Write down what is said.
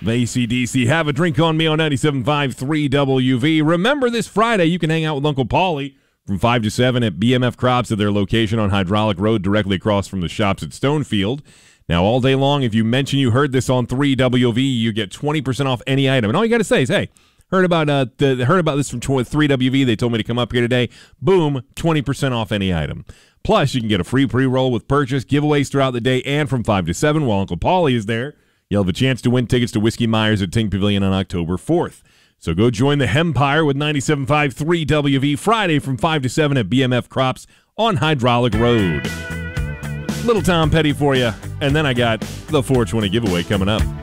AC/DC, Have a Drink on Me on 97.5 3WV. Remember, this Friday, you can hang out with Uncle Paulie from 5 to 7 at BMF Crops at their location on Hydraulic Road, directly across from the shops at Stonefield. Now, all day long, if you mention you heard this on 3WV, you get 20% off any item. And all you got to say is, hey, heard about this from 3WV. They told me to come up here today. Boom, 20% off any item. Plus, you can get a free pre-roll with purchase, giveaways throughout the day, and from 5 to 7 while Uncle Paulie is there, you'll have a chance to win tickets to Whiskey Myers at Ting Pavilion on October 4th. So go join the Hempire with 97.5 3WV Friday from 5 to 7 at BMF Crops on Hydraulic Road. Little Tom Petty for you, and then I got the 420 giveaway coming up.